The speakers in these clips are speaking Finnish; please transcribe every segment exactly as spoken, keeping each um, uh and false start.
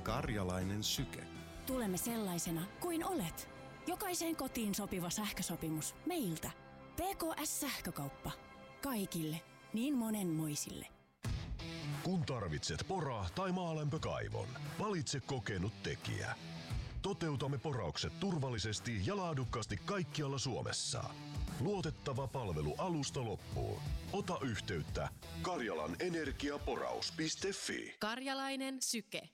Karjalainen syke. Tulemme sellaisena kuin olet. Jokaiseen kotiin sopiva sähkösopimus meiltä. P K S-sähkökauppa. Kaikille, niin monenmoisille. Kun tarvitset pora- tai maalämpökaivon, valitse kokenut tekijä. Toteutamme poraukset turvallisesti ja laadukkaasti kaikkialla Suomessa. Luotettava palvelu alusta loppuun. Ota yhteyttä karjalan energiaporaus piste fi. Karjalainen syke.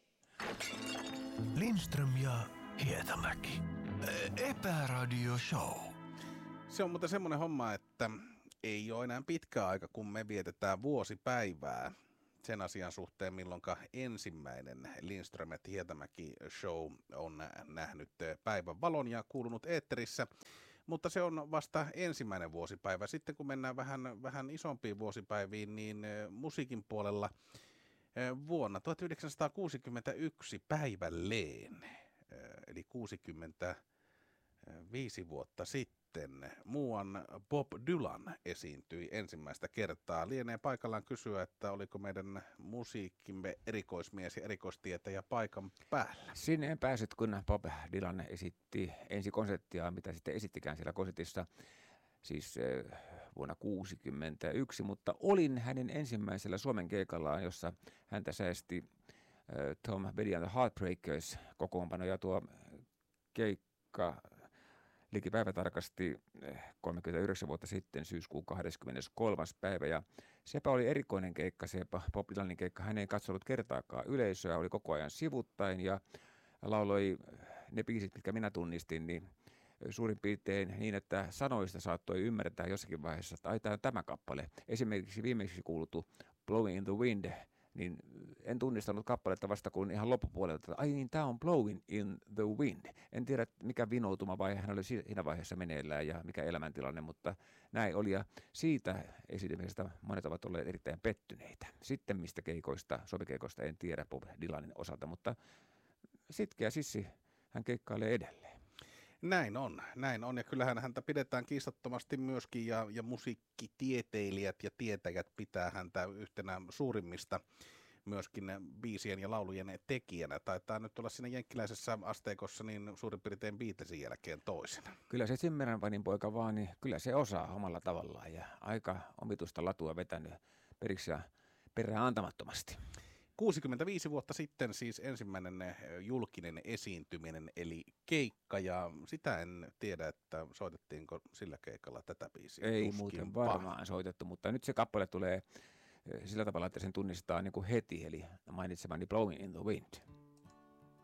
Lindström ja Hietamäki. Epäradio show. Se on muuten semmoinen homma, että ei ole enää pitkä aika, kun me vietetään vuosipäivää sen asian suhteen, milloin ensimmäinen Lindström ja Hietamäki show on nähnyt päivän valon ja kuulunut eetterissä. Mutta se on vasta ensimmäinen vuosipäivä. Sitten kun mennään vähän, vähän isompiin vuosipäiviin, niin musiikin puolella vuonna tuhatyhdeksänsataakuusikymmentäyksi päivälleen, eli kuusikymmentäviisi vuotta sitten, muuan Bob Dylan esiintyi ensimmäistä kertaa. Lienee paikallaan kysyä, että oliko meidän musiikkimme erikoismies ja erikoistietäjä paikan päällä. Sinne en päässyt, kun Bob Dylan esitti ensi konserttia, mitä sitten esittikään siellä konsertissa, siis vuonna kuusikymmentäyksi, mutta olin hänen ensimmäisellä Suomen keikallaan, jossa häntä säästi Tom Petty and the Heartbreakers -kokoonpano, ja tuo keikka liki päivätarkasti kolmekymmentäyhdeksän vuotta sitten, syyskuun kahdeskymmeneskolmas päivä, ja sepä oli erikoinen keikka, se Bob Dylanin keikka. Hän ei katsonut kertaakaan yleisöä, oli koko ajan sivuttain ja lauloi ne biisit, mitkä minä tunnistin, niin suurin piirtein niin, että sanoista saattoi ymmärtää jossakin vaiheessa, että ai, tämä on tämä kappale. Esimerkiksi viimeksi kuultu Blowing in the Wind, niin en tunnistanut kappaletta vasta kun ihan loppupuolelta, että ai niin, tämä on Blowing in the Wind. En tiedä, mikä vinoutuma vaihe hän oli siinä vaiheessa meneillään ja mikä elämäntilanne, mutta näin oli. Ja siitä esityksestä monet ovat olleet erittäin pettyneitä. Sitten mistä keikoista, sopikeikoista en tiedä Bob Dylanin osalta, mutta sitkeä sissi, hän keikkailee edelleen. Näin on, näin on, ja kyllähän häntä pidetään kiistattomasti myöskin, ja, ja musiikkitieteilijät ja tietäjät pitää häntä yhtenä suurimmista myöskin biisien ja laulujen tekijänä. Taitaa nyt olla siinä jenkkiläisessä asteikossa niin suurin piirtein Beatlesin jälkeen toisena. Kyllä se Zimmermanin poika vaan, niin kyllä se osaa omalla tavallaan, ja aika omituista latua vetänyt periksi ja perään antamattomasti. kuusikymmentäviisi vuotta sitten siis ensimmäinen julkinen esiintyminen, eli keikka, ja sitä en tiedä, että soitettiinko sillä keikalla tätä biisiä. Ei Tuskinpa. muuten varmaan soitettu, mutta nyt se kappale tulee sillä tavalla, että sen tunnistaa niin kuin heti, eli mainitsemani Blowing in the Wind.